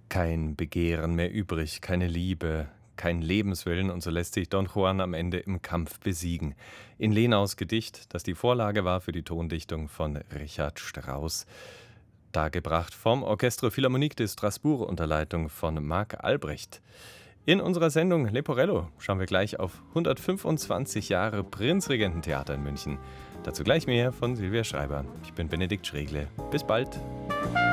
Kein Begehren mehr übrig, keine Liebe, kein Lebenswillen, und so lässt sich Don Juan am Ende im Kampf besiegen. In Lenaus Gedicht, das die Vorlage war für die Tondichtung von Richard Strauss, dargebracht vom Orchestre Philharmonique de Strasbourg unter Leitung von Marc Albrecht. In unserer Sendung Leporello schauen wir gleich auf 125 Jahre Prinzregententheater in München. Dazu gleich mehr von Silvia Schreiber. Ich bin Benedikt Schregle. Bis bald.